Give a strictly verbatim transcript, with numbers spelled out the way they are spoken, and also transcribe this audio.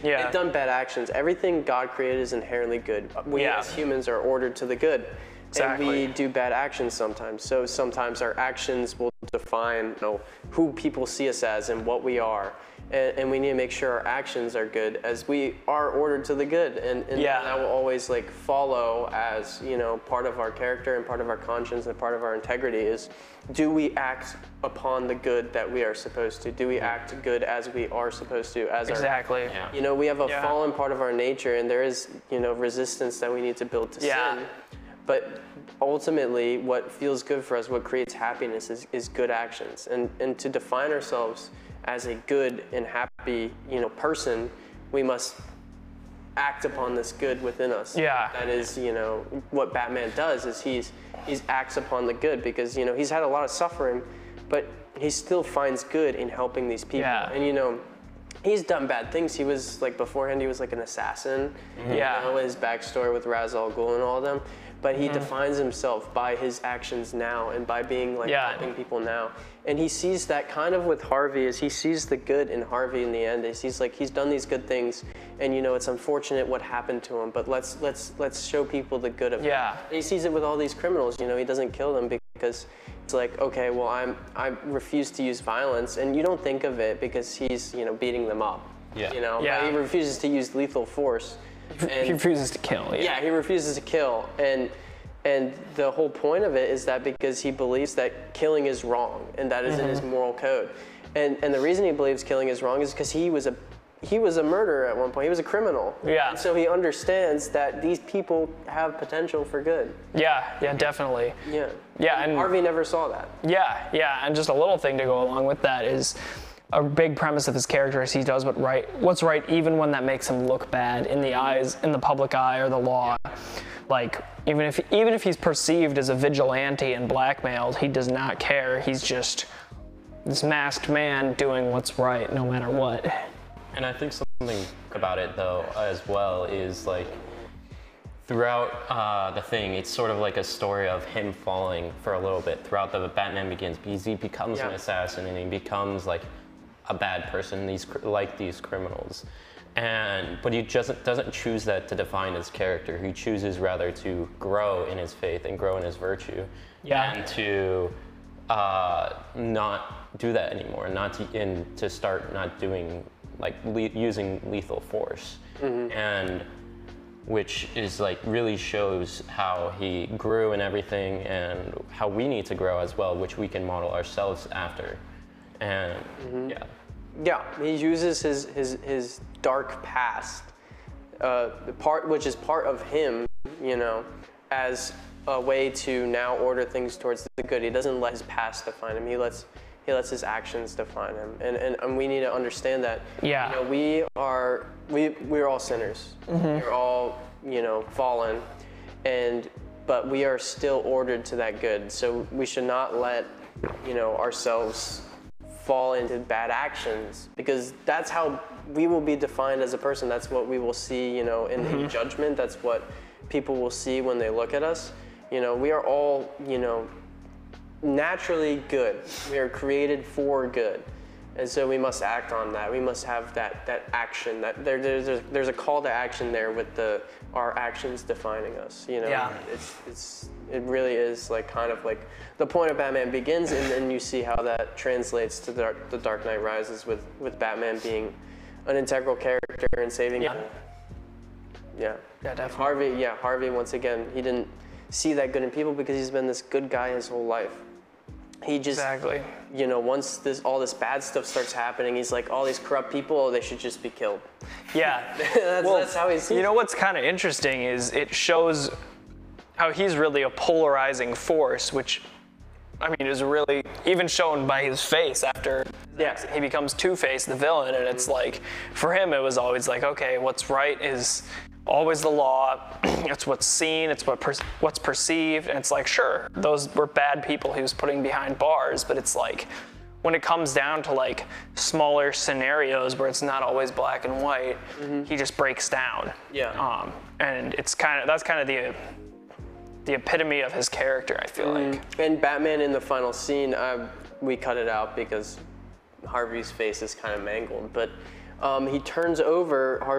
Yeah. They've done bad actions. Everything God created is inherently good. We Yeah. as humans are ordered to the good. Exactly. And we do bad actions sometimes. So sometimes our actions will define, you know, who people see us as and what we are. And, and we need to make sure our actions are good as we are ordered to the good. And, and Yeah. that will always like follow as, you know, part of our character and part of our conscience and part of our integrity is, do we act upon the good that we are supposed to? Do we act good as we are supposed to? As Exactly. Our, Yeah. you know, we have a Yeah. fallen part of our nature and there is, you know, resistance that we need to build to Yeah. sin. But ultimately, what feels good for us, what creates happiness is, is good actions. And, and to define ourselves as a good and happy, you know, person, we must act upon this good within us. Yeah. That is, you know, what Batman does is he's he's acts upon the good because, you know, he's had a lot of suffering, but he still finds good in helping these people. Yeah. And, you know, he's done bad things. He was, like, beforehand, he was like an assassin. Yeah. You know, his backstory with Ra's al Ghul and all of them. But he defines himself by his actions now and by being like Yeah. helping people now. And he sees that kind of with Harvey is he sees the good in Harvey in the end. Is he's like he's done these good things and you know it's unfortunate what happened to him, but let's let's let's show people the good of Yeah. it. And he sees it with all these criminals, you know, he doesn't kill them because it's like, okay, well I'm I refuse to use violence and you don't think of it because he's, you know, beating them up. Yeah. You know, Yeah. but he refuses to use lethal force. And He refuses to kill. Yeah. yeah, he refuses to kill, and and the whole point of it is that because he believes that killing is wrong, and that is in his moral code, and and the reason he believes killing is wrong is because he was a he was a murderer at one point. He was a criminal. Yeah. And so he understands that these people have potential for good. Yeah. Yeah. Definitely. Yeah. Yeah. And Harvey never saw that. Yeah, yeah, and just a little thing to go along with that is a big premise of his character is he does what right, what's right, even when that makes him look bad in the eyes, in the public eye or the law. Like even if even if he's perceived as a vigilante and blackmailed, he does not care. He's just this masked man doing what's right, no matter what. And I think something about it though as well is like throughout uh, the thing, it's sort of like a story of him falling for a little bit throughout the Batman Begins because he becomes Yeah. an assassin and he becomes like a bad person, these cr- like these criminals. And but he just doesn't choose that to define his character. He chooses rather to grow in his faith and grow in his virtue, Yeah. and to uh, not do that anymore, not to and to start not doing like le- using lethal force, and which is like really shows how he grew and everything, and how we need to grow as well, which we can model ourselves after, and yeah. Yeah, he uses his his his dark past, uh, part which is part of him, you know, as a way to now order things towards the good. He doesn't let his past define him. He lets he lets his actions define him, and and, and we need to understand that. Yeah. You know, we are we we're all sinners. We're all, you know, fallen, and but we are still ordered to that good. So we should not let, you know, ourselves fall into bad actions, because that's how we will be defined as a person. That's what we will see, you know, in, in judgment. That's what people will see when they look at us. You know, we are all, you know, naturally good. We are created for good. And so we must act on that. We must have that that action. That there, there's a, there's a call to action there with the our actions defining us. You know, Yeah. it's it's it really is like kind of like the point of Batman Begins, and then you see how that translates to the Dark, the Dark Knight Rises with with Batman being an integral character and saving. Yeah. people. Yeah. Yeah, definitely. Harvey. Yeah, Harvey. Once again, he didn't see that good in people because he's been this good guy his whole life. He just, Exactly. you know, once this all this bad stuff starts happening, he's like, all these corrupt people, oh, they should just be killed. Yeah. that's, Well, that's how he sees You know what's kind of interesting is it shows how he's really a polarizing force, which, I mean, is really even shown by his face after Yeah. he becomes Two-Face, the villain, and it's like, for him, it was always like, okay, what's right is always the law. It's what's seen, it's what per- what's perceived, and it's like, sure, those were bad people he was putting behind bars, but it's like, when it comes down to like smaller scenarios where it's not always black and white, he just breaks down. Yeah. Um, and it's kind of, that's kind of the the epitome of his character, I feel like. And Batman in the final scene, uh, we cut it out because Harvey's face is kind of mangled, but um, he turns over Harvey